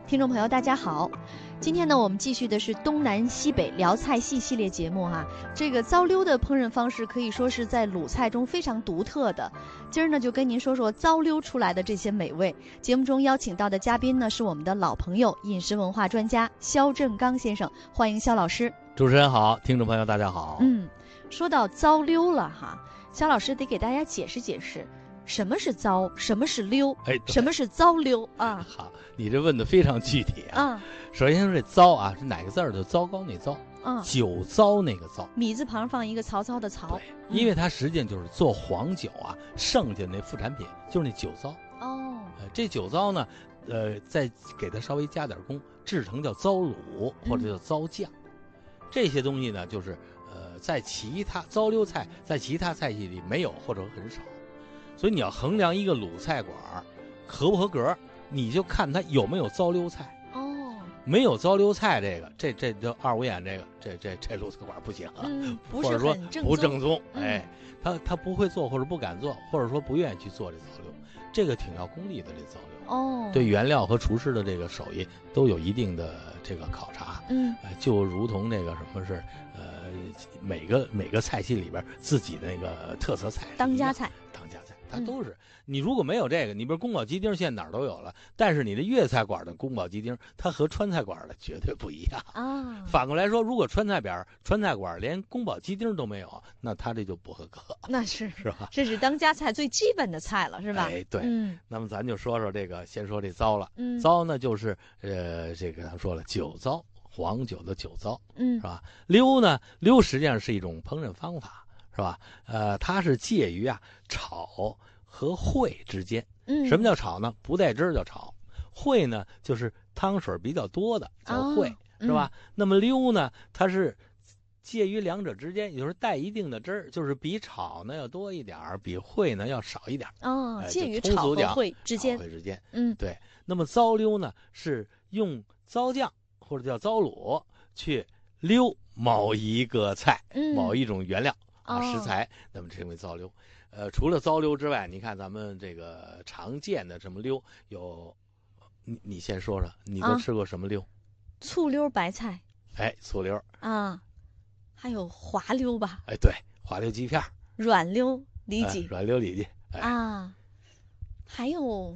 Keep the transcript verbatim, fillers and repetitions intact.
听众朋友大家好，今天呢我们继续的是东南西北辽菜系系列节目哈。这个糟溜的烹饪方式可以说是在鲁菜中非常独特的。今儿呢就跟您说说糟溜出来的这些美味。节目中邀请到的嘉宾呢是我们的老朋友，饮食文化专家肖正刚先生，欢迎肖老师。 主持人好，听众朋友大家好。 嗯，说到糟溜了哈，肖老师得给大家解释解释。什么是糟？什么是溜？ 哎， 什么是糟溜啊？ 好，你这问的非常具体啊。 啊， 首先说这糟啊，是哪个字儿？就糟糕那糟。 啊， 酒糟那个糟， 米字旁放一个曹操的曹。 对，因为它实际上就是做黄酒啊，剩下那副产品就是那酒糟。 哦， 呃，这酒糟呢，呃，再给它稍微加点工，制成叫糟卤或者叫糟酱。嗯、这些东西呢，就是呃，在其他糟溜菜在其他菜系里没有或者很少。所以你要衡量一个鲁菜馆合不合格，你就看它有没有糟溜菜。 哦， 没有糟溜菜，这个这这就二五眼，这个这这这鲁菜馆不行啊， 嗯，不是或者说不正宗。 嗯、 哎，他他不会做，或者不敢做，或者说不愿意去做这糟溜，这个挺要功力的。这糟溜哦， 对原料和厨师的这个手艺都有一定的这个考察。 嗯， 呃、就如同那个什么是呃每个每个菜系里边自己的那个特色菜， 当家菜， 当家菜。它都是、嗯、你如果没有这个，你比如宫保鸡丁现在哪儿都有了，但是你的粤菜馆的宫保鸡丁它和川菜馆的绝对不一样啊。 反过来说，如果川菜边川菜馆连宫保鸡丁都没有，那它这就不合格。 那是是吧？ 这是当家菜最基本的菜了，是吧？ 哎，对。 嗯， 那么咱就说说这个，先说这糟了。 嗯， 糟呢就是呃这个咱说了酒糟，黄酒的酒糟， 嗯， 是吧？溜呢，溜实际上是一种烹饪方法。是吧？呃，它是介于啊炒和烩之间。 嗯， 什么叫炒呢？不带汁儿叫炒。烩呢，就是汤水比较多的叫烩，哦、是吧？嗯、那么溜呢，它是介于两者之间，也就是带一定的汁儿，就是比炒呢要多一点儿，比烩呢要少一点儿。 哦， 呃、 介于炒和烩之间。 炒烩之间， 嗯， 对。那么糟溜呢，是用糟酱或者叫糟卤去溜某一个菜， 嗯、 某一种原料。啊，食材， 哦、 那么称为糟溜。呃，除了糟溜之外，你看咱们这个常见的什么溜有，你你先说说，你都吃过什么溜？啊、 醋溜白菜。 哎，醋溜啊，还有滑溜吧？ 哎，对，滑溜鸡片。 软溜里脊。 哎、软溜里脊。哎、 啊，还有。